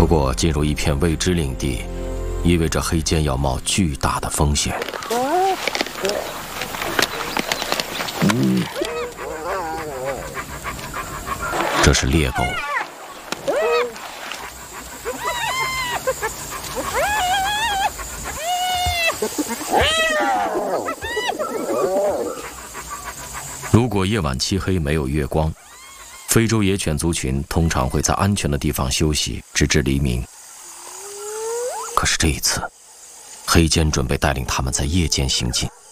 不过，进入一片未知领地，意味着黑肩要冒巨大的风险。这是猎狗。如果夜晚漆黑没有月光，非洲野犬族群通常会在安全的地方休息，直至黎明。可是这一次，黑肩准备带领他们在夜间行进。